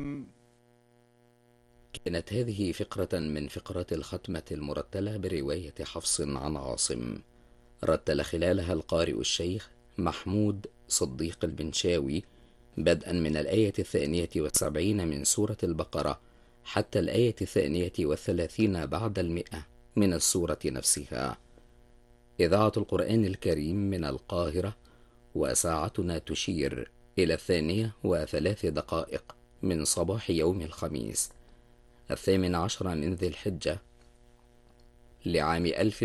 كانت هذه فقرة من فقرات الختمة المرتلة برواية حفص عن عاصم، رتل خلالها القارئ الشيخ محمود صديق المنشاوي بدءا من الآية 72 من سورة البقرة حتى الآية 32 بعد 100 من السورة نفسها. إذاعة القرآن الكريم من القاهرة، وساعتنا تشير إلى 2:03 من صباح يوم الخميس 18 من ذي الحجة لعام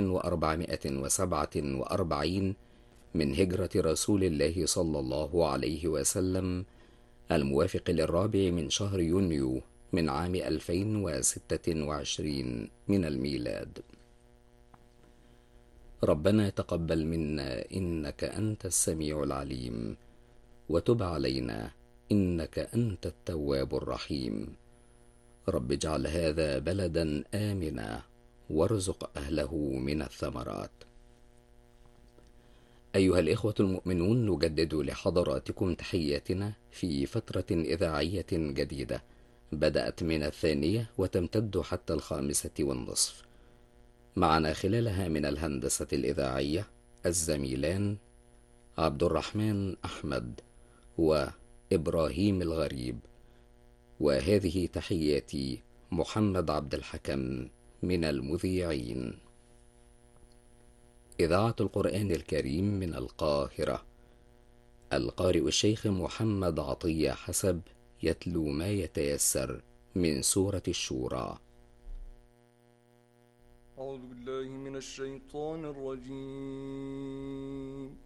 1447 من هجرة رسول الله صلى الله عليه وسلم، الموافق للرابع من شهر يونيو من عام 2026 من الميلاد. ربنا تقبل منا إنك أنت السميع العليم، وتب علينا إنك أنت التواب الرحيم. رب اجعل هذا بلدا آمنا وارزق أهله من الثمرات. أيها الإخوة المؤمنون، نجدد لحضراتكم تحياتنا في فترة إذاعية جديدة بدأت من 2 وتمتد حتى 5:30. معنا خلالها من الهندسة الإذاعية الزميلان عبد الرحمن أحمد وإبراهيم الغريب، وهذه تحياتي محمد عبد الحكم من المذيعين. إذاعة القرآن الكريم من القاهرة، القارئ الشيخ محمد عطية حسب يتلو ما يتيسر من سورة الشورى. أعوذ بالله من الشيطان الرجيم.